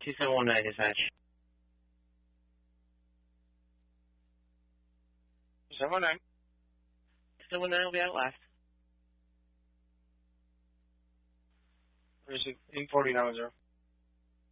2719 dispatch. 2719. 2719 will be out last. Where's it? 840 now, 0.